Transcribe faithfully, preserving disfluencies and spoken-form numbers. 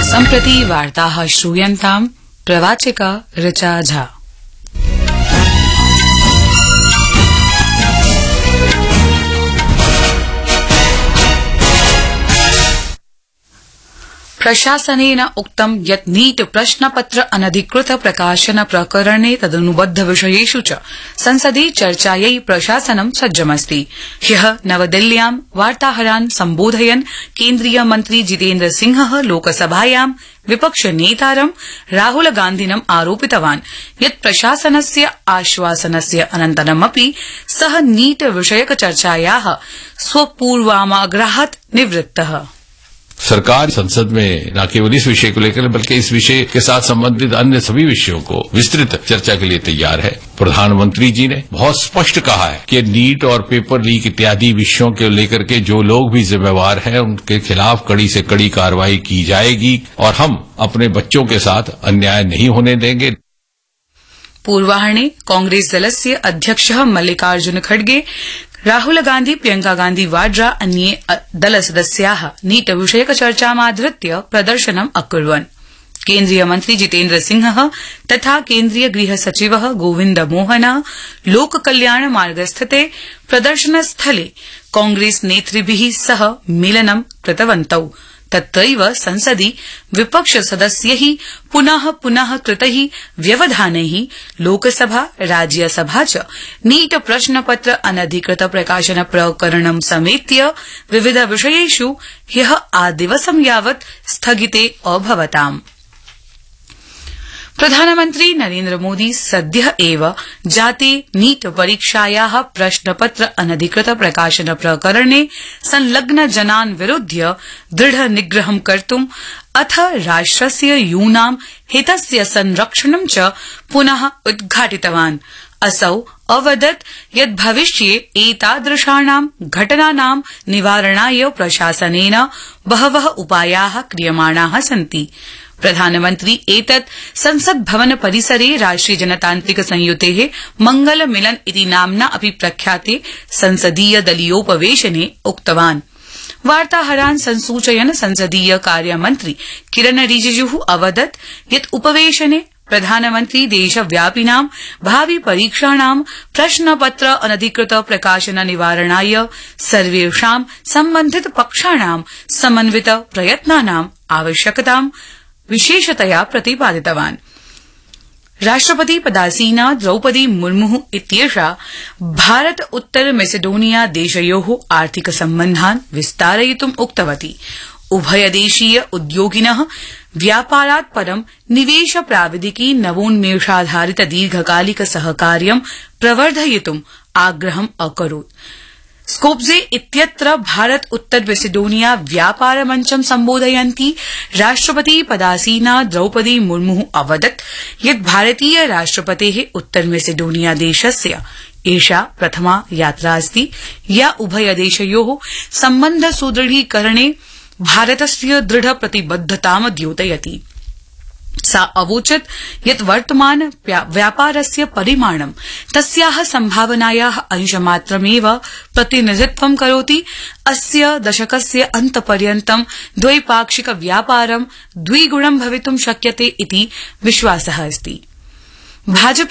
सम्प्रति वार्ताः श्रूयन्ताम् प्रवाचिका ऋचा झा। प्रशासनेन उक्तं यत् नीट प्रश्नपत्र अनधिकृत प्रकाशन प्रकरणे तदनुबद्ध विषयेषु च संसदि चर्चायै प्रशासनं सज्जमस्ति। ह्यः नवदिल्ल्यां वार्ताहरान् सम्बोधयन् केन्द्रीय मन्त्री जितेन्द्र सिंहः लोकसभायां विपक्षनेतारं राहुल गान्धिनम् आरोपितवान् यत् प्रशासनस्य आश्वासनस्य अनन्तरमपि सः नीट विषयक चर्चायाः स्वपूर्वाग्रहात् निवृत्तः। सरकार संसद में न केवल इस विषय को लेकर बल्कि इस विषय के साथ संबंधित अन्य सभी विषयों को विस्तृत चर्चा के लिए तैयार है। प्रधानमंत्री जी ने बहुत स्पष्ट कहा है कि नीट और पेपर लीक इत्यादि विषयों को लेकर के जो लोग भी जिम्मेवार हैं उनके खिलाफ कड़ी से कड़ी कार्रवाई की जाएगी और हम अपने बच्चों के साथ अन्याय नहीं होने देंगे। पूर्वाह्ने कांग्रेस दलस्य अध्यक्षः मल्लिकार्जुन खड़गे, राहुल गांधी, प्रियंका गांधी वाड्रा अन्ये दलसदस्याः नीट विषयक चर्चामाधृत्य प्रदर्शनम् अकुर्वन्। केन्द्रीय मन्त्री जितेन्द्र सिंहः तथा केन्द्रीय गृह सचिवः गोविन्द मोहनः लोककल्याण मार्गस्थिते प्रदर्शनस्थले कांग्रेस नेतृभिः सह मेलनं कृतवन्तौ। तत्रैव संसदि विपक्ष सदस्यैः पुनः पुनः कृतैः व्यवधानैः लोकसभा राज्यसभा च नीट प्रश्नपत्र अनधिकृत प्रकाशन प्रकरणं समेत्य विविध विषयेषु ह्यः आदिवसं यावत् स्थगिते अभवताम्। प्रधानमन्त्री नरेन्द्र मोदी सद्यः एव जाते नीट परीक्षायाः प्रश्नपत्र अनधिकृत प्रकाशन प्रकरणे संलग्न जनान् विरुध्य दृढ निग्रहं कर्तुम् अथ राष्ट्रस्य यूनां हितस्य संरक्षणं च पुनः उद्घाटितवान्। असौ अवदत् यत् भविष्ये एतादृशानां घटनानां निवारणाय प्रशासनेन बहवः उपायाः क्रियमाणाः सन्ति। प्रधानमन्त्री एतत् संसद भवन परिसरे राष्ट्रिय जनतान्त्रिक संयुतेः मंगल मिलन इति नाम्ना अपि प्रख्याते संसदीय दलीयोपवेशने उक्तवान्। वार्ताहरान् संसूचयन् संसदीय कार्यमन्त्री किरण रिजिजुः अवदत् यत् उपवेशने प्रधानमन्त्री देशव्यापिनां भावि परीक्षाणां प्रश्नपत्र अनधिकृत प्रकाशन निवारणाय सर्वेषां सम्बन्धित पक्षाणां समन्वित प्रयत्नानां आवश्यकतां विशेषतया प्रतिपादितवान्। राष्ट्रपति पदासीना द्रौपदी मुर्मुः इत्येषा भारत उत्तर मैसेडोनिया देशयोः आर्थिक सम्बन्धान् विस्तारयितुम् उक्तवती। उभयदेशीय उद्योगिनः व्यापारात् परं निवेश प्राविधिकी नवोन्मेषाधारित दीर्घकालिक सहकार्यं प्रवर्धयितुम् आग्रहम् अकरोत्। स्कोप्जे इत्यत्र भारत उत्तर मैसेडोनिया व्यापार मञ्चं सम्बोधयन्ती राष्ट्रपति पदासीना द्रौपदी मुर्मुः अवदत् यत् भारतीय राष्ट्रपतेः उत्तर मैसेडोनिया देशस्य एषा प्रथमा यात्रा अस्ति या उभयदेशयोः सम्बन्ध सुदृढीकरणे भारतस्य दृढ प्रतिबद्धतां द्योतयति। सा अवोचत् यत् वर्तमान व्यापारस्य परिमाणं तस्याः सम्भावनायाः अंशमात्रमेव प्रतिनिधित्वं करोति। अस्य दशकस्य अन्तपर्यन्तं द्वैपाक्षिक व्यापारं द्विगुणं भवितुं शक्यते इति विश्वासः अस्ति। भाजपा